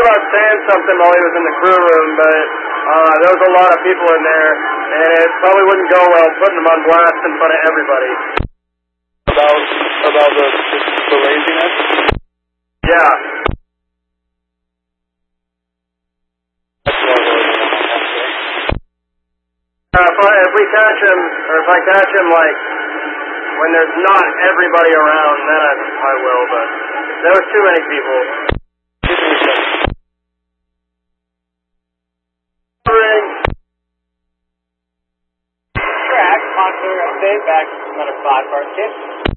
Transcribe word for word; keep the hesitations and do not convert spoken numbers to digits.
about saying something while he was in the crew room, but uh, there was a lot of people in there, and it probably wouldn't go well putting him on blast in front of everybody. About about the the laziness? Yeah. That's more lazy than I have to say. Uh, if, I, if we catch him, or if I catch him, like, when there's not everybody around, then I, I will, but there was too many people. Ring. Track, Monster, update, back, another five bar kit.